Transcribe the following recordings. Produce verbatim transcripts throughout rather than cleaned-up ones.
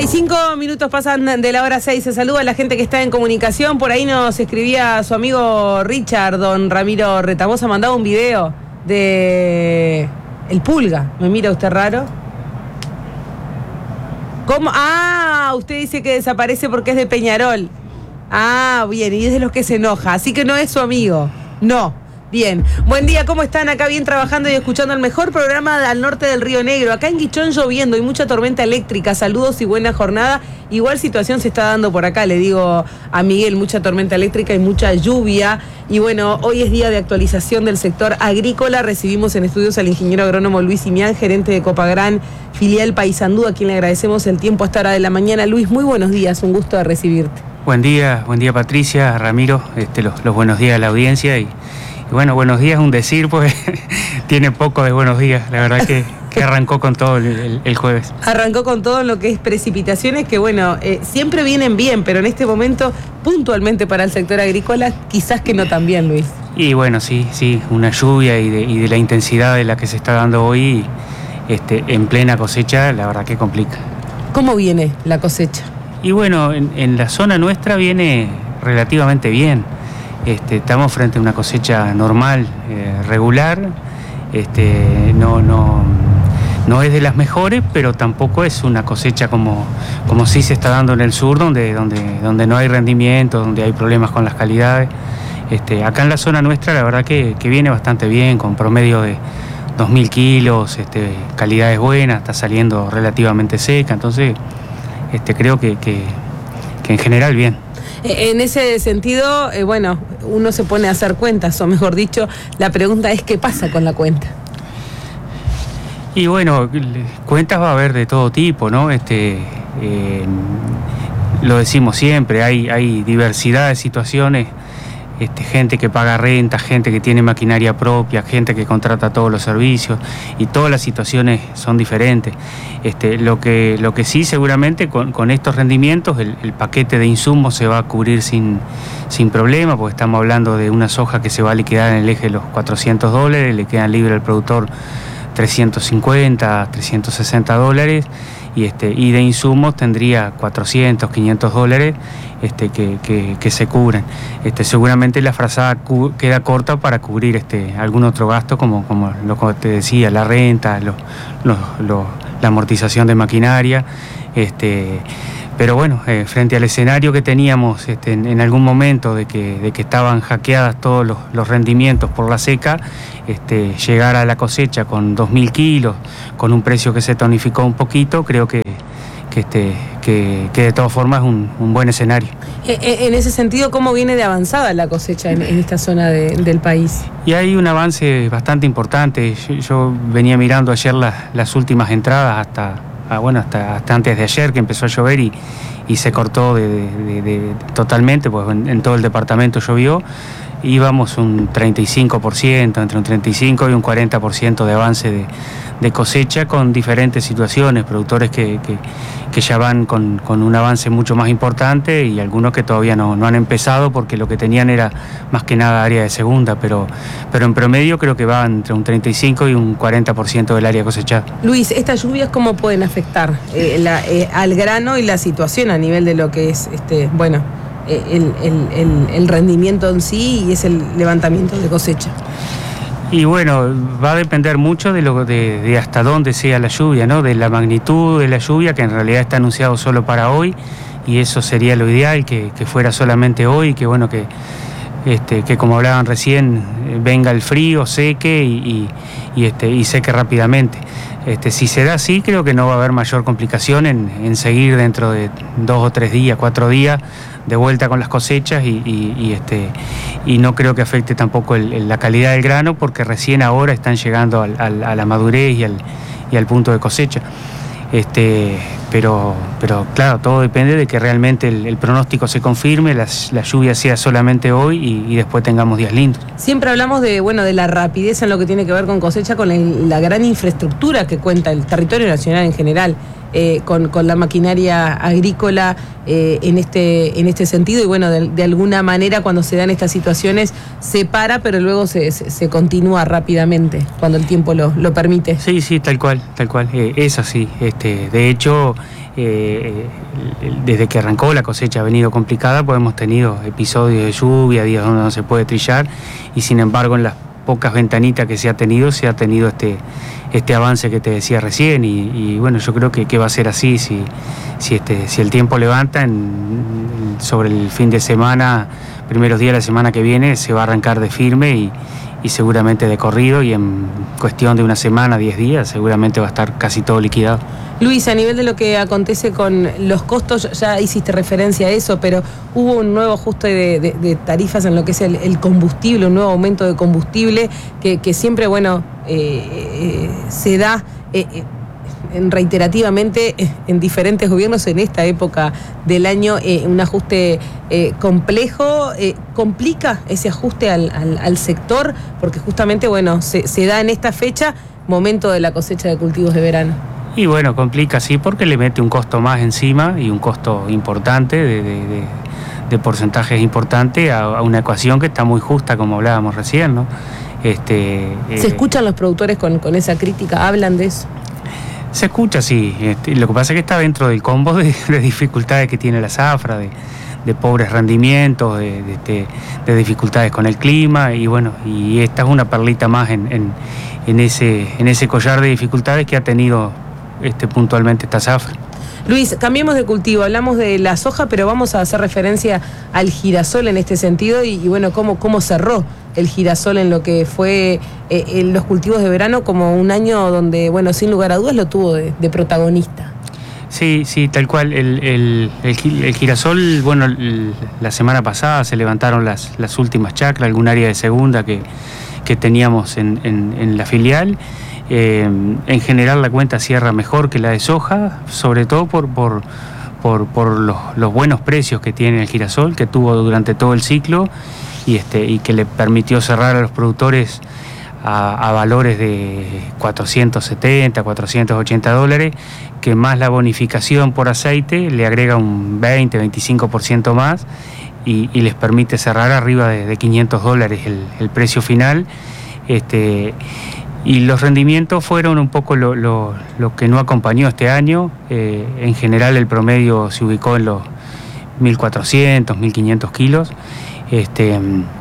veinticinco minutos pasan de la hora seis. Se saluda a la gente que está en comunicación. Por ahí nos escribía su amigo Richard, don Ramiro Retamosa, mandaba un video de el Pulga. ¿Me mira usted raro? ¿Cómo? Ah, usted dice que desaparece porque es de Peñarol. Ah, bien, y es de los que se enoja. Así que no es su amigo. No. Bien, buen día, ¿cómo están? Acá bien trabajando y escuchando el mejor programa al norte del Río Negro. Acá en Guichón lloviendo y mucha tormenta eléctrica. Saludos y buena jornada. Igual situación se está dando por acá, le digo a Miguel, mucha tormenta eléctrica y mucha lluvia. Y bueno, hoy es día de actualización del sector agrícola. Recibimos en estudios al ingeniero agrónomo Luis Simián, gerente de Copagran, filial Paysandú, a quien le agradecemos el tiempo a esta hora de la mañana. Luis, muy buenos días, un gusto de recibirte. Buen día, buen día Patricia, Ramiro, este, los, los buenos días a la audiencia y... Y bueno, buenos días, un decir, pues tiene poco de buenos días, la verdad que, que arrancó con todo el, el, el jueves. Arrancó con todo en lo que es precipitaciones que, bueno, eh, siempre vienen bien, pero en este momento, puntualmente para el sector agrícola, quizás que no tan bien, Luis. Y bueno, sí, sí, una lluvia y de, y de la intensidad de la que se está dando hoy, este, en plena cosecha, la verdad que complica. ¿Cómo viene la cosecha? Y bueno, en, en la zona nuestra viene relativamente bien. Este, estamos frente a una cosecha normal, eh, regular, este, no, no, no es de las mejores, pero tampoco es una cosecha como, como sí se está dando en el sur, donde, donde, donde no hay rendimiento, donde hay problemas con las calidades. Este, acá en la zona nuestra la verdad que, que viene bastante bien, con promedio de dos mil kilos, este, calidades buenas, está saliendo relativamente seca, entonces este, creo que, que, que en general bien. En ese sentido, eh, bueno, uno se pone a hacer cuentas, o mejor dicho, la pregunta es ¿qué pasa con la cuenta? Y bueno, cuentas va a haber de todo tipo, ¿no? Este, eh, lo decimos siempre, hay, hay diversidad de situaciones, este, gente que paga renta, gente que tiene maquinaria propia, gente que contrata todos los servicios, y todas las situaciones son diferentes. Este, lo que, lo que sí seguramente con, con estos rendimientos el, el paquete de insumos se va a cubrir sin, sin problema, porque estamos hablando de una soja que se va a liquidar en el eje de los cuatrocientos dólares, le quedan libre al productor trescientos cincuenta, trescientos sesenta dólares, y, este, y de insumos tendría cuatrocientos, quinientos dólares este, que, que, que se cubren. Este, seguramente la frazada cu queda corta para cubrir este, algún otro gasto, como, como lo que te decía, la renta, los, los, los, la amortización de maquinaria. Este, pero bueno, eh, frente al escenario que teníamos este, en, en algún momento de que, de que estaban hackeadas todos los, los rendimientos por la seca, este, llegar a la cosecha con dos mil kilos, con un precio que se tonificó un poquito, creo que, que, este, que, que de todas formas es un, un buen escenario. En ese sentido, ¿cómo viene de avanzada la cosecha en, en esta zona de, del país? Y hay un avance bastante importante. Yo, yo venía mirando ayer las, las últimas entradas hasta... Ah, bueno, hasta, hasta antes de ayer que empezó a llover y, y se cortó de, de, de, de, totalmente, pues en, en todo el departamento llovió, íbamos un treinta y cinco por ciento, entre un treinta y cinco y un cuarenta por ciento de avance de, de cosecha con diferentes situaciones, productores que, que, que ya van con, con un avance mucho más importante y algunos que todavía no, no han empezado porque lo que tenían era más que nada área de segunda, pero, pero en promedio creo que va entre un treinta y cinco y un cuarenta por ciento del área cosechada. Luis, ¿estas lluvias cómo pueden afectar eh, la, eh, al grano y la situación a nivel de lo que es, este, bueno, El, el, el, el rendimiento en sí y es el levantamiento de cosecha? Y bueno, va a depender mucho de, lo, de, de hasta dónde sea la lluvia, ¿no? De la magnitud de la lluvia, que en realidad está anunciado solo para hoy, y eso sería lo ideal, que, que fuera solamente hoy, que bueno, que, este, que como hablaban recién, venga el frío, seque y, y, y, este, y seque rápidamente. Este, si se da así, creo que no va a haber mayor complicación en, en seguir dentro de dos o tres días, cuatro días, de vuelta con las cosechas y, y, y, este, y no creo que afecte tampoco el, el, la calidad del grano, porque recién ahora están llegando al, al, a la madurez y al, y al punto de cosecha. Este, pero, pero claro, todo depende de que realmente el, el pronóstico se confirme, las, la lluvia sea solamente hoy y, y después tengamos días lindos. Siempre hablamos de, bueno, de la rapidez en lo que tiene que ver con cosecha, con la, la gran infraestructura que cuenta el territorio nacional en general. eh, con, con la maquinaria agrícola eh, en, este, en este sentido, y bueno, de, de alguna manera cuando se dan estas situaciones se para, pero luego se, se, se continúa rápidamente cuando el tiempo lo, lo permite. Sí, sí, tal cual, tal cual, eh, es así. Este, de hecho, eh, desde que arrancó la cosecha ha venido complicada, pues hemos tenido episodios de lluvia, días donde no se puede trillar, y sin embargo en las pocas ventanitas que se ha tenido, se ha tenido este, este avance que te decía recién, y, y bueno, yo creo que, que va a ser así, si, si, este, si el tiempo levanta, en, sobre el fin de semana, primeros días de la semana que viene, se va a arrancar de firme y, y seguramente de corrido, y en cuestión de una semana, diez días, seguramente va a estar casi todo liquidado. Luis, a nivel de lo que acontece con los costos, ya hiciste referencia a eso, pero hubo un nuevo ajuste de, de, de tarifas en lo que es el, el combustible, un nuevo aumento de combustible que, que siempre, bueno, eh, eh, se da eh, en reiterativamente en diferentes gobiernos en esta época del año, eh, un ajuste eh, complejo. Eh, ¿Complica ese ajuste al, al, al sector? Porque justamente, bueno, se, se da en esta fecha, momento de la cosecha de cultivos de verano. Y bueno, complica sí, porque le mete un costo más encima y un costo importante, de, de, de, de porcentajes importantes, a, a una ecuación que está muy justa, como hablábamos recién, ¿no? Este, ¿Se eh, escuchan los productores con, con esa crítica? ¿Hablan de eso? Se escucha, sí. Este, lo que pasa es que está dentro del combo de, de dificultades que tiene la zafra, de, de pobres rendimientos, de, de, de, de dificultades con el clima, y bueno, y esta es una perlita más en, en, en, ese, en ese collar de dificultades que ha tenido Este, puntualmente esta zafra. Luis, cambiemos de cultivo, hablamos de la soja, pero vamos a hacer referencia al girasol en este sentido, y, y bueno, cómo, cómo cerró el girasol en lo que fue eh, en los cultivos de verano, como un año donde, bueno, sin lugar a dudas lo tuvo de, de protagonista. Sí, sí, tal cual. El, el, el, el girasol, bueno, el, la semana pasada se levantaron las, las últimas chacras, algún área de segunda que, que teníamos en, en, en la filial. Eh, en general la cuenta cierra mejor que la de soja, sobre todo por, por, por, por los, los buenos precios que tiene el girasol, que tuvo durante todo el ciclo, y, este, y que le permitió cerrar a los productores a, a valores de cuatrocientos setenta, cuatrocientos ochenta dólares, que más la bonificación por aceite le agrega un veinte, veinticinco por ciento más, y, y les permite cerrar arriba de, de quinientos dólares el, el precio final. Este, Y los rendimientos fueron un poco lo, lo, lo que no acompañó este año. Eh, en general el promedio se ubicó en los mil cuatrocientos, mil quinientos kilos. Este,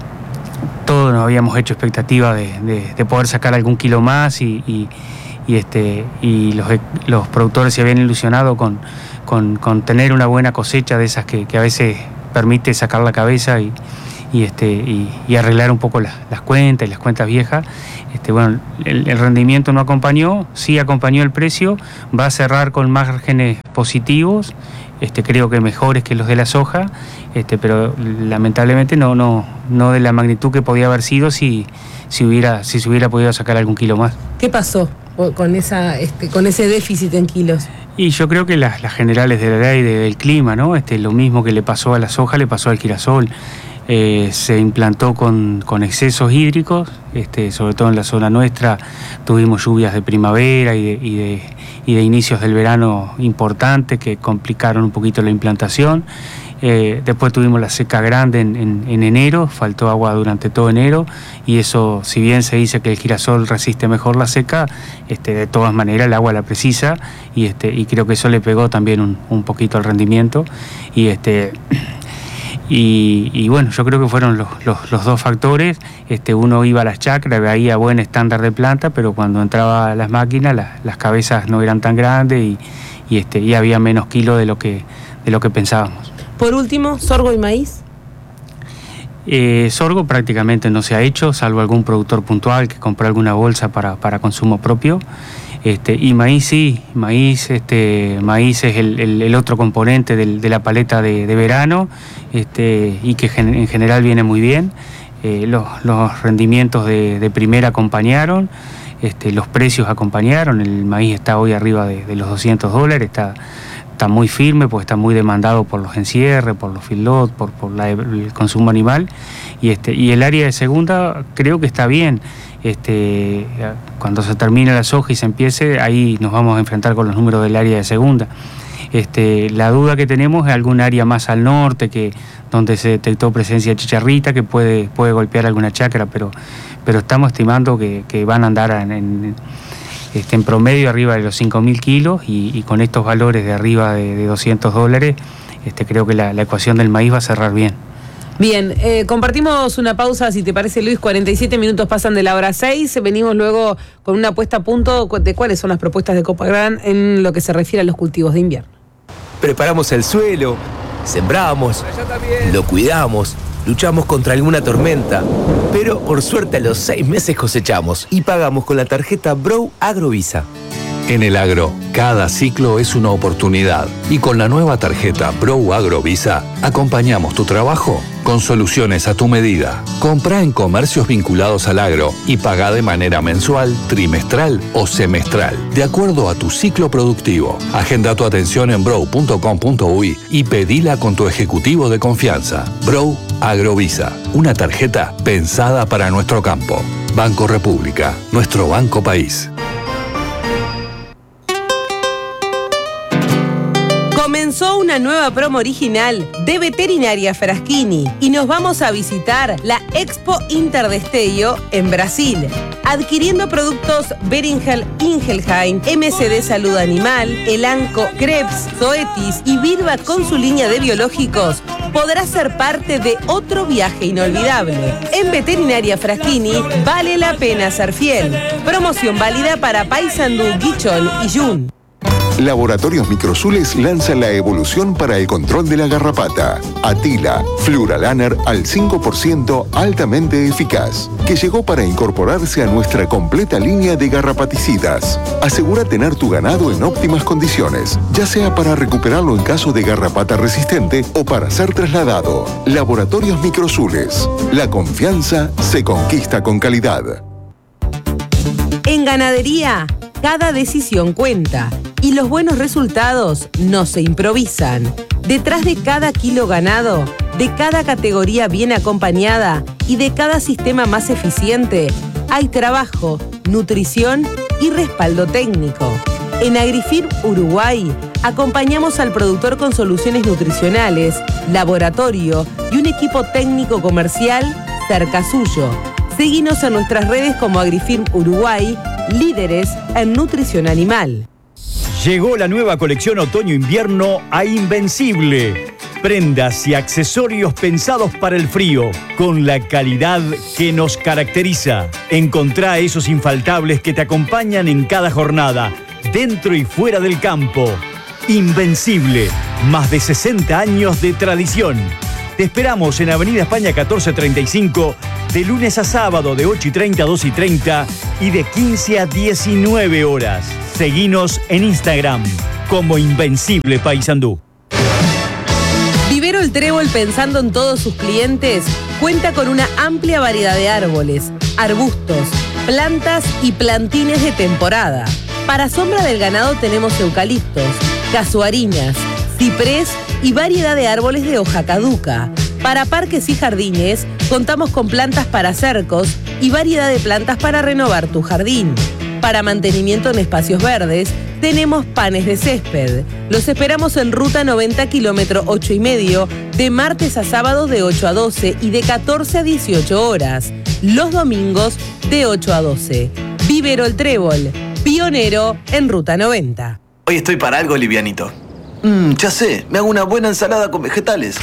todos nos habíamos hecho expectativa de, de, de poder sacar algún kilo más, y, y, y, este, y los, los productores se habían ilusionado con, con, con tener una buena cosecha de esas que, que a veces permite sacar la cabeza y, y, este, y, y arreglar un poco las, las cuentas y las cuentas viejas. Este, bueno, el, el rendimiento no acompañó, sí acompañó el precio, va a cerrar con márgenes positivos, este, creo que mejores que los de la soja, este, pero lamentablemente no, no, no de la magnitud que podía haber sido si, si, hubiera, si se hubiera podido sacar algún kilo más. ¿Qué pasó con, esa, este, con ese déficit en kilos? Y yo creo que las, las generales de la ley de, del clima, ¿no? Este, lo mismo que le pasó a la soja le pasó al girasol. Eh, se implantó con, con excesos hídricos, este, sobre todo en la zona nuestra tuvimos lluvias de primavera y de, y de, y de inicios del verano importantes que complicaron un poquito la implantación. Eh, después tuvimos la seca grande en, en, en enero, faltó agua durante todo enero, y eso, si bien se dice que el girasol resiste mejor la seca, este, de todas maneras el agua la precisa, y, este, y creo que eso le pegó también un, un poquito al rendimiento. Y este Y, y bueno, yo creo que fueron los, los, los dos factores. Este, uno iba a las chacras, veía buen estándar de planta, pero cuando entraba a las máquinas las, las cabezas no eran tan grandes, y, y, este, y había menos kilos de lo que, de lo que pensábamos. Por último, sorgo y maíz. Eh, sorgo prácticamente no se ha hecho, salvo algún productor puntual que compró alguna bolsa para, para consumo propio. Este, y maíz sí, maíz, este, maíz es el, el, el otro componente del, de la paleta de, de verano, este, y que gen, en general viene muy bien. Eh, los, los rendimientos de, de primera acompañaron, este, los precios acompañaron. El maíz está hoy arriba de, de los doscientos dólares, está, está muy firme porque está muy demandado por los encierres, por los feedlot, por, por la, el consumo animal. Y, este, y el área de segunda creo que está bien. Este, cuando se termine la soja y se empiece, ahí nos vamos a enfrentar con los números del área de segunda. Este, la duda que tenemos es algún área más al norte, que donde se detectó presencia de chicharrita, que puede, puede golpear alguna chacra, pero, pero estamos estimando que, que van a andar en, en, este, en promedio arriba de los cinco mil kilos y, y con estos valores de arriba de, de doscientos dólares, este, creo que la, la ecuación del maíz va a cerrar bien. Bien, eh, compartimos una pausa, si te parece, Luis. cuarenta y siete minutos pasan de la hora seis. Venimos luego con una puesta a punto de cuáles son las propuestas de Copagran en lo que se refiere a los cultivos de invierno. Preparamos el suelo, sembramos, lo cuidamos, luchamos contra alguna tormenta, pero por suerte a los seis meses cosechamos y pagamos con la tarjeta Brow Agrovisa. En el agro, cada ciclo es una oportunidad y con la nueva tarjeta Brow Agrovisa acompañamos tu trabajo con soluciones a tu medida. Comprá en comercios vinculados al agro y pagá de manera mensual, trimestral o semestral, de acuerdo a tu ciclo productivo. Agenda tu atención en brow punto com punto uy y pedila con tu ejecutivo de confianza. Brow Agrovisa, una tarjeta pensada para nuestro campo. Banco República, nuestro banco país. Comenzó una nueva promo original de Veterinaria Fraschini y nos vamos a visitar la Expo Interdestello en Brasil. Adquiriendo productos Beringer Ingelheim, M S D Salud Animal, Elanco, Krebs, Zoetis y Virba con su línea de biológicos, podrás ser parte de otro viaje inolvidable. En Veterinaria Fraschini vale la pena ser fiel. Promoción válida para Paysandú, Guichol y Jun. Laboratorios Microsules lanza la evolución para el control de la garrapata. Atila, Fluralaner al cinco por ciento altamente eficaz, que llegó para incorporarse a nuestra completa línea de garrapaticidas. Asegura tener tu ganado en óptimas condiciones, ya sea para recuperarlo en caso de garrapata resistente o para ser trasladado. Laboratorios Microsules. La confianza se conquista con calidad. En ganadería, cada decisión cuenta. Y los buenos resultados no se improvisan. Detrás de cada kilo ganado, de cada categoría bien acompañada y de cada sistema más eficiente, hay trabajo, nutrición y respaldo técnico. En AgriFirm Uruguay, acompañamos al productor con soluciones nutricionales, laboratorio y un equipo técnico comercial cerca suyo. Seguinos en nuestras redes como AgriFirm Uruguay, líderes en nutrición animal. Llegó la nueva colección otoño-invierno a Invencible. Prendas y accesorios pensados para el frío, con la calidad que nos caracteriza. Encontrá esos infaltables que te acompañan en cada jornada, dentro y fuera del campo. Invencible, más de sesenta años de tradición. Te esperamos en Avenida España catorce treinta y cinco, de lunes a sábado de ocho y treinta a dos y treinta y de quince a diecinueve horas. Seguinos en Instagram como Invencible Paysandú. Vivero El Trébol, pensando en todos sus clientes, cuenta con una amplia variedad de árboles, arbustos, plantas y plantines de temporada. Para sombra del ganado tenemos eucaliptos, casuarinas, ciprés y variedad de árboles de hoja caduca. Para parques y jardines, contamos con plantas para cercos y variedad de plantas para renovar tu jardín. Para mantenimiento en espacios verdes, tenemos panes de césped. Los esperamos en Ruta noventa, kilómetro ocho y medio, de martes a sábado de ocho a doce y de catorce a dieciocho horas. Los domingos de ocho a doce. Vivero El Trébol, pionero en Ruta noventa. Hoy estoy para algo livianito. Mmm, ya sé, me hago una buena ensalada con vegetales.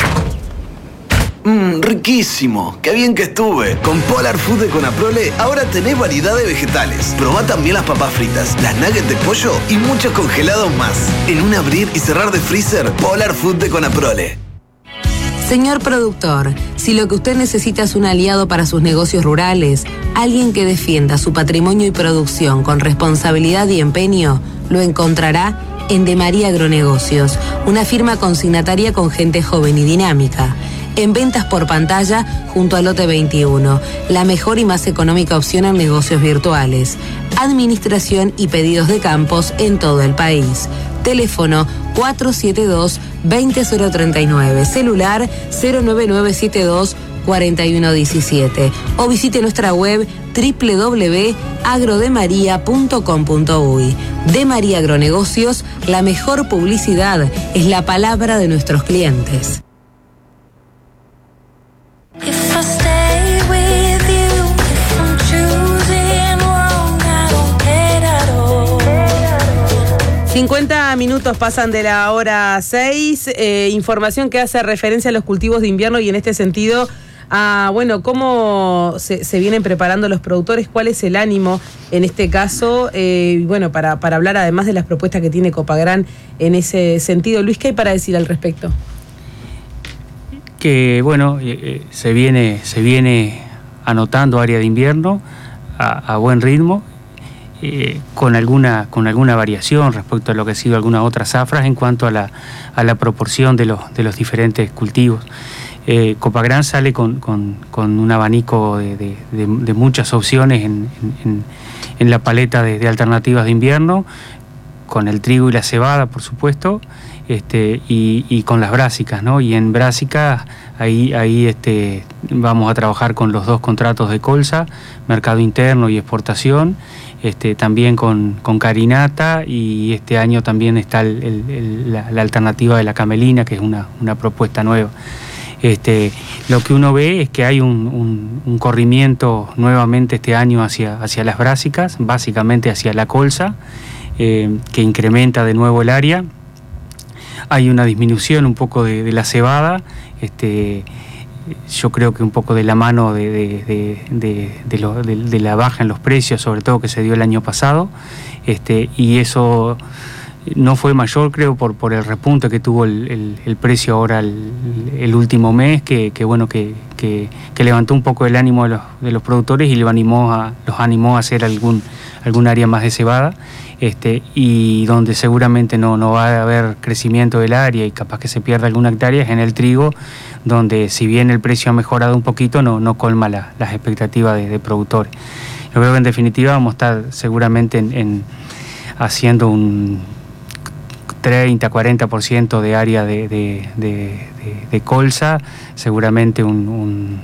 Mmm, riquísimo. Qué bien que estuve. Con Polar Food de Conaprole ahora tenés variedad de vegetales. Probá también las papas fritas, las nuggets de pollo y muchos congelados más. En un abrir y cerrar de freezer, Polar Food de Conaprole. Señor productor, si lo que usted necesita es un aliado para sus negocios rurales, alguien que defienda su patrimonio y producción con responsabilidad y empeño, lo encontrará en De María Agronegocios, una firma consignataria con gente joven y dinámica. En ventas por pantalla junto a Lote veintiuno, la mejor y más económica opción en negocios virtuales. Administración y pedidos de campos en todo el país. Teléfono cuatro siete dos, dos cero cero tres nueve, celular cero nueve nueve siete dos, cuarenta y uno diecisiete o visite nuestra web doble u doble u doble u punto agrodemaria punto com punto uy. De María Agronegocios, la mejor publicidad es la palabra de nuestros clientes. cincuenta minutos pasan de la hora seis, eh, información que hace referencia a los cultivos de invierno y en este sentido a, bueno, cómo se, se vienen preparando los productores, cuál es el ánimo en este caso, eh, bueno, para, para hablar además de las propuestas que tiene Copagran en ese sentido. Luis, ¿qué hay para decir al respecto? Que, bueno, eh, se viene, se viene anotando área de invierno a, a buen ritmo. Eh, con alguna con alguna variación respecto a lo que ha sido algunas otras zafras en cuanto a la, a la proporción de los, de los diferentes cultivos. Eh, Copagran sale con, con, con un abanico de, de, de, de muchas opciones en, en, en la paleta de, de alternativas de invierno, con el trigo y la cebada, por supuesto, este, y, y con las brásicas, ¿no? Y en brásicas ahí, ahí este, vamos a trabajar con los dos contratos de colza, mercado interno y exportación. Este, también con, con carinata, y este año también está el, el, el, la, la alternativa de la camelina, que es una, una propuesta nueva. Este, lo que uno ve es que hay un, un, un corrimiento nuevamente este año hacia, hacia las brásicas, básicamente hacia la colza, eh, que incrementa de nuevo el área. Hay una disminución un poco de, de la cebada, este, yo creo que un poco de la mano de, de, de, de, de, lo, de, de la baja en los precios, sobre todo que se dio el año pasado, este, y eso no fue mayor, creo, por, por el repunte que tuvo el, el, el precio ahora el, el último mes, que, que bueno, que, que, que levantó un poco el ánimo de los, de los productores y los animó a, los animó a hacer algún, algún área más de cebada. Este, y donde seguramente no, no va a haber crecimiento del área y capaz que se pierda alguna hectárea es en el trigo, donde si bien el precio ha mejorado un poquito, no, no colma la, las expectativas de, de productores. Yo creo que en definitiva vamos a estar seguramente en, en haciendo un treinta a cuarenta por ciento de área de, de, de, de, de colza, seguramente un, un,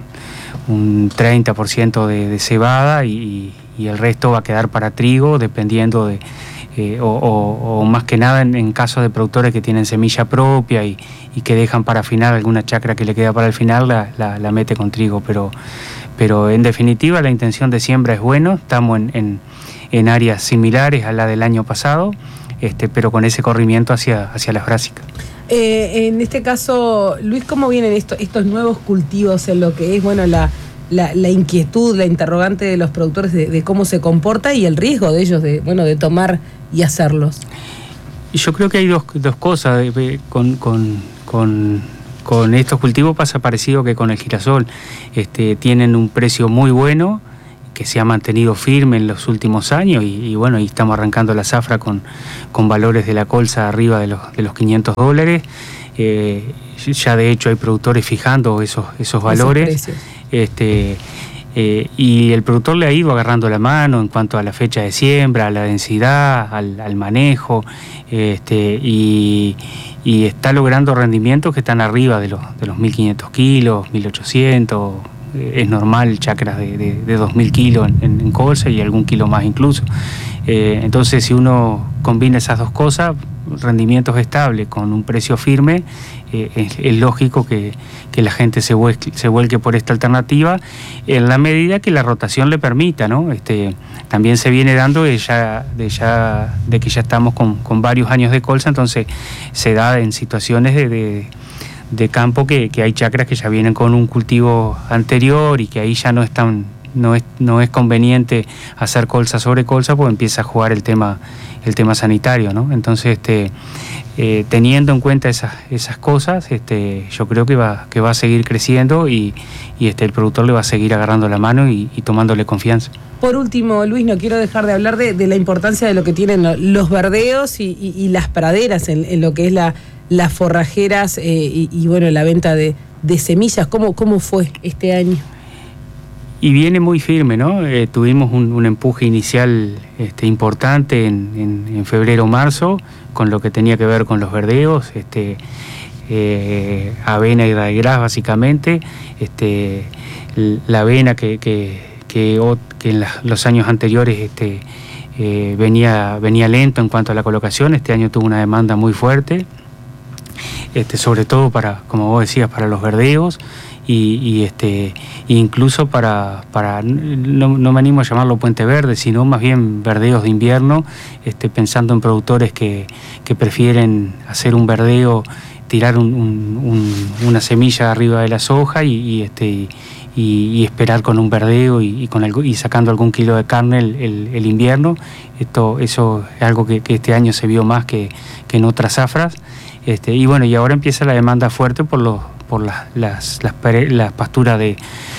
un treinta por ciento de, de cebada y, y el resto va a quedar para trigo, dependiendo de, eh, o, o, o más que nada en, en caso de productores que tienen semilla propia y, y que dejan para afinar alguna chacra que le queda para el final, la, la, la mete con trigo, pero, pero en definitiva la intención de siembra es bueno, estamos en, en, en áreas similares a la del año pasado, este, pero con ese corrimiento hacia, hacia las brásicas. Eh, en este caso, Luis, ¿cómo vienen esto, estos nuevos cultivos en lo que es, bueno, la... La, la inquietud, la interrogante de los productores de, de cómo se comporta y el riesgo de ellos de, bueno, de tomar y hacerlos? Yo creo que hay dos, dos cosas. Con, con, con, con estos cultivos pasa parecido que con el girasol. Este, tienen un precio muy bueno que se ha mantenido firme en los últimos años y, y bueno, y estamos arrancando la zafra con, con valores de la colza arriba de los, de los quinientos dólares. Eh, ya de hecho hay productores fijando esos, esos valores. Esos Este, eh, y el productor le ha ido agarrando la mano en cuanto a la fecha de siembra, a la densidad, al, al manejo, este, y, y está logrando rendimientos que están arriba de los, de los mil quinientos kilos, mil ochocientos, es normal chacras de, de, de dos mil kilos en, en colza y algún kilo más incluso. Eh, entonces si uno combina esas dos cosas, rendimientos estables con un precio firme, eh, es, es lógico que, que la gente se vuelque, se vuelque por esta alternativa en la medida que la rotación le permita, ¿no? Este, también se viene dando de, ya, de, ya, de que ya estamos con, con varios años de colza, entonces se da en situaciones de, de, de campo que, que hay chacras que ya vienen con un cultivo anterior y que ahí ya no están... No es, no es conveniente hacer colza sobre colza porque empieza a jugar el tema, el tema sanitario, ¿no? Entonces, este, eh, teniendo en cuenta esas, esas cosas, este, yo creo que va, que va a seguir creciendo y, y este, el productor le va a seguir agarrando la mano y, y tomándole confianza. Por último, Luis, no quiero dejar de hablar de, de la importancia de lo que tienen los verdeos y, y, y las praderas en, en lo que es la, las forrajeras eh, y, y bueno, la venta de, de semillas. ¿Cómo, cómo fue este año? Y viene muy firme, ¿no? Eh, tuvimos un, un empuje inicial este, importante en, en, en febrero o marzo, con lo que tenía que ver con los verdeos. Este, eh, avena y raigras básicamente. Este, la avena que, que, que, que en la, los años anteriores este, eh, venía, venía lento en cuanto a la colocación, este año tuvo una demanda muy fuerte, este, sobre todo para, como vos decías, para los verdeos. Y, y este incluso para, para no, no me animo a llamarlo puente verde, sino más bien verdeos de invierno, este, pensando en productores que, que prefieren hacer un verdeo, tirar un, un, un, una semilla arriba de la soja y, y, este, y, y esperar con un verdeo y, y, con algo, y sacando algún kilo de carne el, el, el invierno. Esto, eso es algo que, que este año se vio más que, que en otras zafras. Este, y bueno, y ahora empieza la demanda fuerte por los por las, las, las, las pasturas de,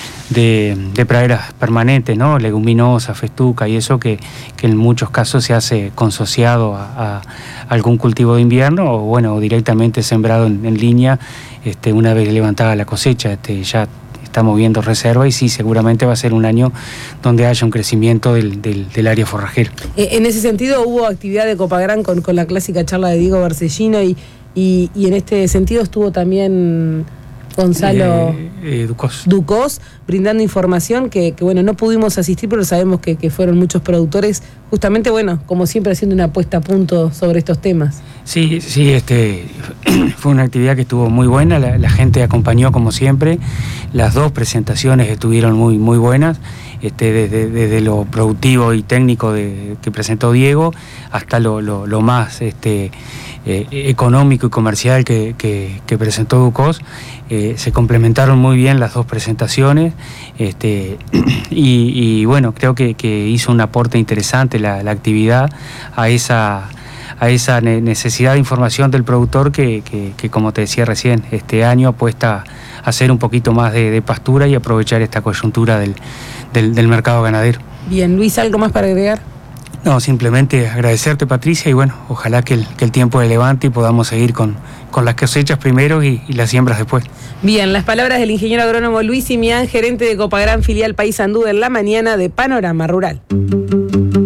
de, de praderas permanentes, ¿no? Leguminosa, festuca y eso que, que en muchos casos se hace consociado a, a algún cultivo de invierno o bueno, directamente sembrado en, en línea este, una vez levantada la cosecha. Este, ya estamos viendo reserva y sí, seguramente va a ser un año donde haya un crecimiento del, del, del área forrajera. En ese sentido hubo actividad de Copagran con, con la clásica charla de Diego Barcellino y, y, y en este sentido estuvo también Gonzalo eh, eh, Ducos. Ducos, brindando información que, que bueno, no pudimos asistir, pero sabemos que, que fueron muchos productores, justamente, bueno, como siempre haciendo una puesta a punto sobre estos temas. Sí, sí, este fue una actividad que estuvo muy buena, la, la gente acompañó como siempre, las dos presentaciones estuvieron muy, muy buenas, este, desde, desde lo productivo y técnico de, que presentó Diego hasta lo, lo, lo más este, eh, económico y comercial que, que, que presentó Ducos. Eh, se complementaron muy bien las dos presentaciones este, y, y bueno, creo que, que hizo un aporte interesante la, la actividad a esa, a esa necesidad de información del productor que, que, que, como te decía recién, este año apuesta a hacer un poquito más de, de pastura y aprovechar esta coyuntura del, del, del mercado ganadero. Bien, Luis, ¿algo más para agregar? No, simplemente agradecerte, Patricia, y bueno, ojalá que el, que el tiempo le levante y podamos seguir con, con las cosechas primero y, y las siembras después. Bien, las palabras del ingeniero agrónomo Luis Simián, gerente de Copagran filial Paysandú en la mañana de Panorama Rural.